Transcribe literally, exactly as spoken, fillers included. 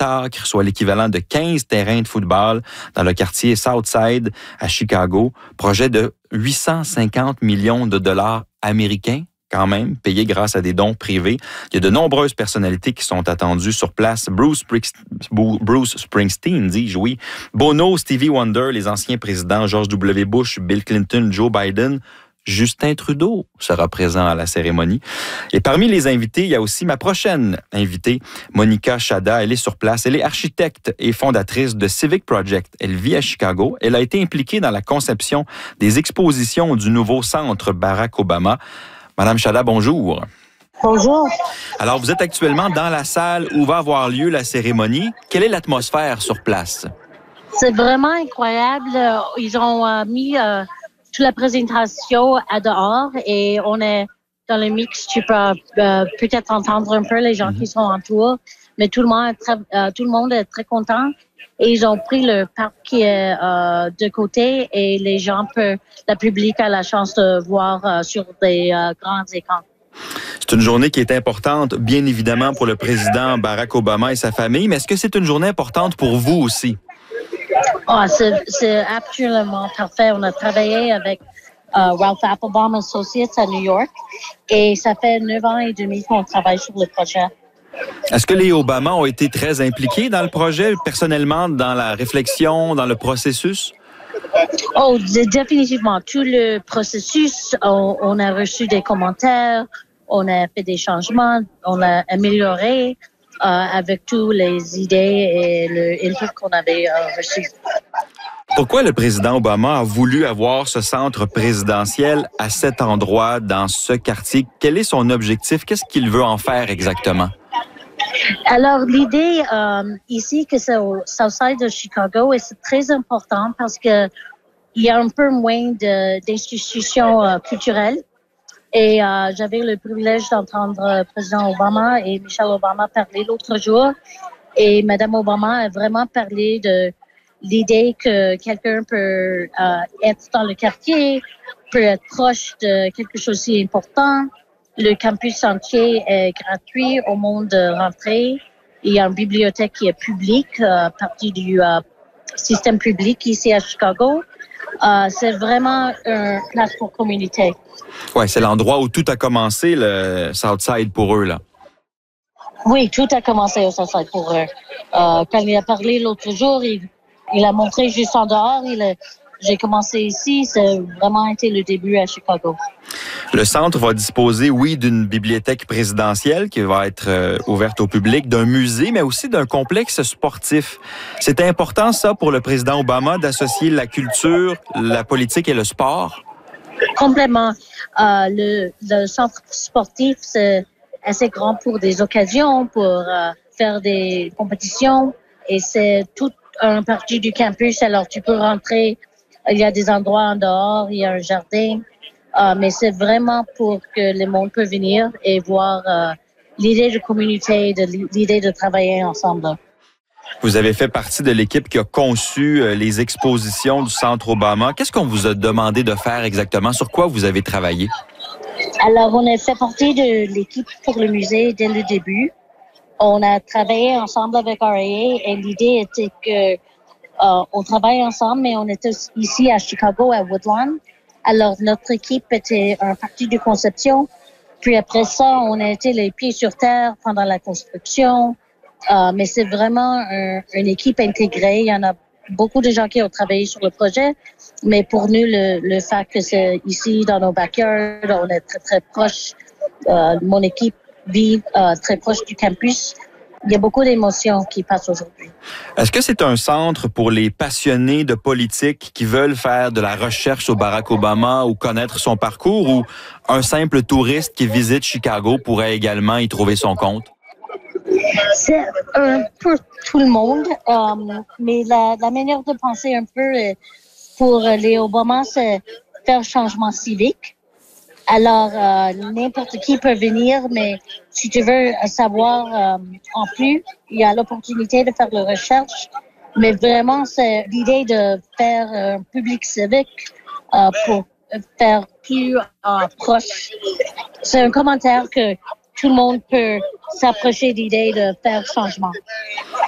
vingt acres, soit l'équivalent de quinze terrains de football dans le quartier Southside à Chicago. Projet de huit cent cinquante millions de dollars américains, quand même, payés grâce à des dons privés. Il y a de nombreuses personnalités qui sont attendues sur place. Bruce, Bruce Springsteen, dis-je, oui. Bono, Stevie Wonder, les anciens présidents George W. Bush, Bill Clinton, Joe Biden. Justin Trudeau sera présent à la cérémonie. Et parmi les invités, il y a aussi ma prochaine invitée, Monica Chada. Elle est sur place. Elle est architecte et fondatrice de Civic Project. Elle vit à Chicago. Elle a été impliquée dans la conception des expositions du nouveau centre Barack Obama. Madame Chada, bonjour. Bonjour. Alors, vous êtes actuellement dans la salle où va avoir lieu la cérémonie. Quelle est l'atmosphère sur place? C'est vraiment incroyable. Ils ont euh, mis euh, toute la présentation à dehors et on est dans le mix. Tu peux euh, peut-être entendre un peu les gens mm-hmm. qui sont autour, mais tout le monde est très, euh, tout le monde est très content. Et ils ont pris le parc qui est euh, de côté et les gens peuvent, le public a la chance de voir euh, sur des euh, grands écrans. C'est une journée qui est importante, bien évidemment, pour le président Barack Obama et sa famille, mais est-ce que c'est une journée importante pour vous aussi? Oh, c'est, c'est absolument parfait. On a travaillé avec euh, Ralph Applebaum Associates à New York et ça fait neuf ans et demi qu'on travaille sur le projet. Est-ce que les Obama ont été très impliqués dans le projet, personnellement, dans la réflexion, dans le processus? Oh, définitivement. Tout le processus, on, on a reçu des commentaires, on a fait des changements, on a amélioré euh, avec toutes les idées et le input qu'on avait euh, reçu. Pourquoi le président Obama a voulu avoir ce centre présidentiel à cet endroit, dans ce quartier? Quel est son objectif? Qu'est-ce qu'il veut en faire exactement? Alors, l'idée euh, ici, que c'est au Southside de Chicago, et c'est très important parce que il y a un peu moins de, d'institutions euh, culturelles. Et euh, j'avais le privilège d'entendre le président Obama et Michelle Obama parler l'autre jour. Et Madame Obama a vraiment parlé de l'idée que quelqu'un peut euh, être dans le quartier, peut être proche de quelque chose d'important. Le campus entier est gratuit au monde de rentrée. Il y a une bibliothèque qui est publique, euh, partie du euh, système public ici à Chicago. Euh, c'est vraiment une place pour communauté. Oui, c'est l'endroit où tout a commencé, le Southside, pour eux, là. Oui, tout a commencé au Southside pour eux. Euh, quand il a parlé l'autre jour, il, il a montré juste en dehors. Il a, j'ai commencé ici, c'est vraiment été le début à Chicago. Le centre va disposer, oui, d'une bibliothèque présidentielle qui va être euh, ouverte au public, d'un musée, mais aussi d'un complexe sportif. C'était important, ça, pour le président Obama, d'associer la culture, la politique et le sport? Complètement. Euh, le, le centre sportif, c'est assez grand pour des occasions, pour euh, faire des compétitions, et c'est toute une partie du campus. Alors, tu peux rentrer, il y a des endroits en dehors, il y a un jardin. Uh, mais c'est vraiment pour que le monde peut venir et voir uh, l'idée de communauté, de l'idée de travailler ensemble. Vous avez fait partie de l'équipe qui a conçu euh, les expositions du Centre Obama. Qu'est-ce qu'on vous a demandé de faire exactement? Sur quoi vous avez travaillé? Alors, on a fait partie de l'équipe pour le musée dès le début. On a travaillé ensemble avec R A A et l'idée était que uh, on travaille ensemble, mais on était ici à Chicago, à Woodlawn. Alors, notre équipe était un parti de conception. Puis après ça, on a été les pieds sur terre pendant la construction. Euh, mais c'est vraiment un, une équipe intégrée. Il y en a beaucoup de gens qui ont travaillé sur le projet. Mais pour nous, le, le fait que c'est ici, dans nos backyards, on est très, très proche. Euh, mon équipe vit euh, très proche du campus. Il y a beaucoup d'émotions qui passent aujourd'hui. Est-ce que c'est un centre pour les passionnés de politique qui veulent faire de la recherche sur Barack Obama ou connaître son parcours, ou un simple touriste qui visite Chicago pourrait également y trouver son compte? C'est un peu tout le monde, euh, mais la, la manière de penser un peu pour les Obama, c'est faire changement civique. Alors, euh, n'importe qui peut venir, mais si tu veux savoir euh, en plus, il y a l'opportunité de faire la recherche. Mais vraiment, c'est l'idée de faire un public civique euh, pour faire plus euh, proche. C'est un commentaire que tout le monde peut s'approcher d'idée de faire changement.